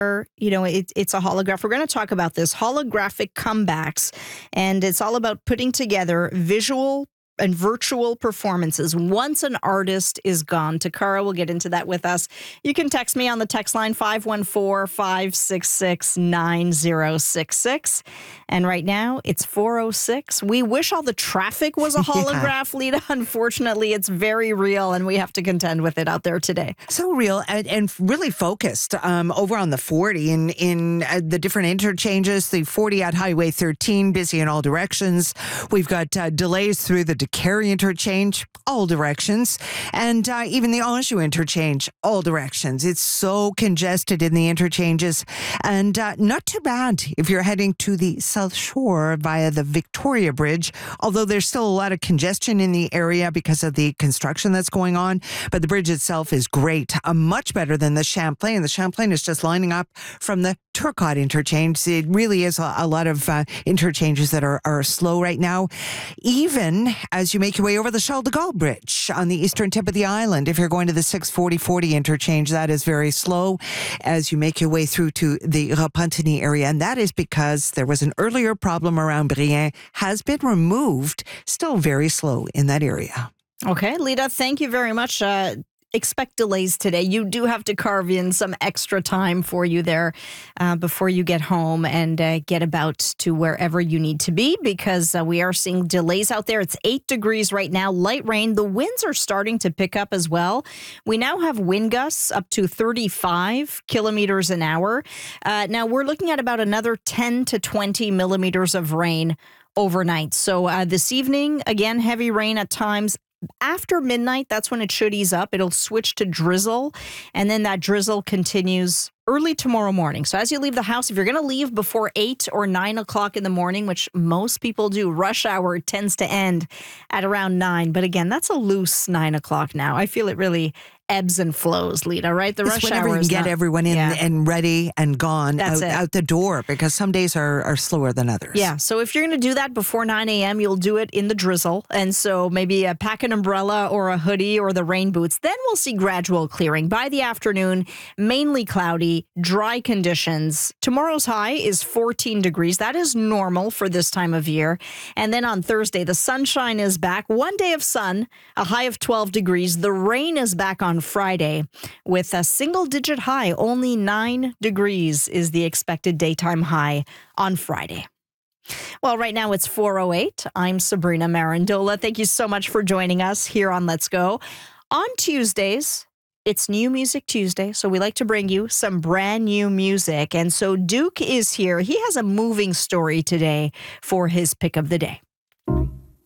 It's a holograph. We're going to talk about this holographic comebacks, and it's all about putting together visual and virtual performances once an artist is gone. Takara will get into that with us. You can text me on the text line 514-566-9066. And right now it's 4:06. We wish all the traffic was a holograph, Lita. Unfortunately, it's very real and we have to contend with it out there today. So real and really focused over on the 40 in the different interchanges. The 40 at Highway 13, busy in all directions. We've got delays through the Carey interchange, all directions, and even the Anjou interchange, all directions. It's so congested in the interchanges, and not too bad if you're heading to the South Shore via the Victoria Bridge, although there's still a lot of congestion in the area because of the construction that's going on, but the bridge itself is great, much better than the Champlain. The Champlain is just lining up from the Turcotte interchange. It really is a lot of interchanges that are slow right now, even as you make your way over the Charles de Gaulle Bridge on the eastern tip of the island. If you're going to the 640-40 interchange, that is very slow as you make your way through to the Repentigny area. And that is because there was an earlier problem around Brien, has been removed, still very slow in that area. Okay, Lita, thank you very much. Expect delays today. You do have to carve in some extra time for you there before you get home and get about to wherever you need to be, because we are seeing delays out there. It's 8 degrees right now, light rain. The winds are starting to pick up as well. We now have wind gusts up to 35 kilometers an hour. Now we're looking at about another 10 to 20 millimeters of rain overnight. So this evening, again, heavy rain at times. After midnight, that's when it should ease up. It'll switch to drizzle, and then that drizzle continues early tomorrow morning. So as you leave the house, if you're going to leave before 8 or 9 o'clock in the morning, which most people do, rush hour tends to end at around 9. But again, that's a loose 9 o'clock now. I feel it really ebbs and flows, Lita, right? The rush hour is get everyone in and ready and gone out the door, because some days are slower than others. Yeah, so if you're going to do that before 9 a.m., you'll do it in the drizzle. And so maybe pack an umbrella or a hoodie or the rain boots. Then we'll see gradual clearing. By the afternoon, mainly cloudy, dry conditions. Tomorrow's high is 14 degrees. That is normal for this time of year. And then on Thursday, the sunshine is back. One day of sun, a high of 12 degrees. The rain is back on Friday with a single-digit high. Only 9 degrees is the expected daytime high on Friday. Well, right now it's 4:08. I'm Sabrina Marandola. Thank you so much for joining us here on Let's Go. On Tuesdays, it's New Music Tuesday, so we like to bring you some brand new music. And so Duke is here. He has a moving story today for his pick of the day.